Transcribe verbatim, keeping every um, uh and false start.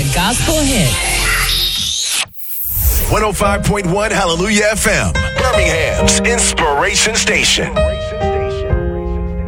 gospel hit. one oh five point one Hallelujah F M, Birmingham's Inspiration Station.